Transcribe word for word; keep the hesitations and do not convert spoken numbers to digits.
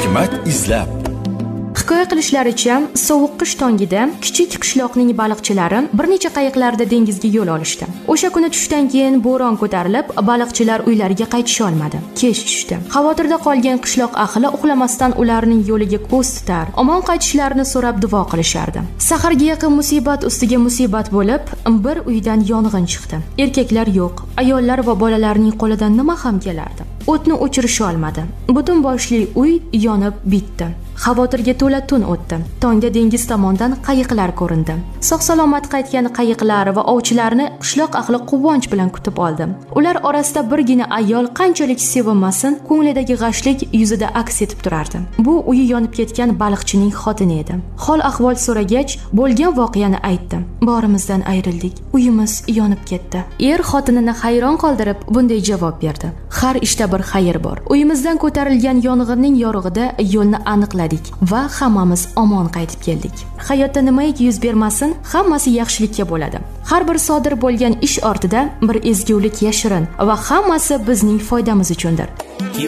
hikmat izlab. Hikoya qilishlaricha, sovuq qish tongida kichik qishloqning baliqchilari bir necha qayiqlarda dengizga yo'l olishdi. O'sha kuni tushdan keyin bo'ron ko'tarilib, baliqchilar uylariga qaytisha olmadi. Kech tushdi. Xavotirda qolgan qishloq ahli uxlamasdan ularning yo'liga ko'z tutar, omon qaytishlarini so'rab duo qilishardi. Saharga yaqin musibat ustiga musibat bo'lib, bir uydan yong'in chiqdi. Erkaklar yo'q, ayollar va bolalarning qo'lidan nima ham kelardi? O'tni o'chirisha olmadi. Butun boshli uy yonib bitdi. Xavotirga to'la tun o'tdi. Tongda dengiz tomondan qayiqlar ko'rindi. Sog'-salomat qaytgan qayiqlar va ovchilarni qishloq ahli quvonch bilan kutib oldi. Ular orasida birgina ayol qanchalik sevinmasin, ko'nglidagi g'ashlik yuzida aks etib turardi. Bu uyi yonib ketgan baliqchining xotini edi. Hol ahvol so'ragach, bo'lgan voqeani aytdi. Borimizdan ayrildik. Uyimiz yonib ketdi. Er xotinini hayron qoldirib bunday javob berdi. Har ishda bir xayr bor. Uyimizdan ko'tarilgan yong'inning yorug'ida yo'lni aniqladik va hammamiz omon qaytib keldik. Hayotda nimaiki yuz bermasin, hammasi yaxshilikka bo'ladi. Har bir sodir bo'lgan ish ortida bir ezgulik yashirin va hammasi bizning foydamiz uchundir.